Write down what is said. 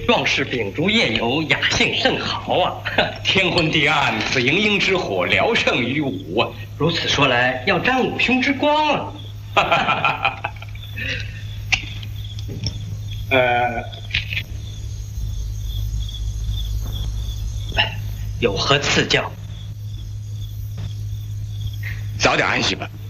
壮士秉烛夜游，雅兴甚好啊！ 天昏地暗，此营营之火聊胜于无啊！ 如此说来，要沾武兄之光了。有何赐教？ 早点安息吧。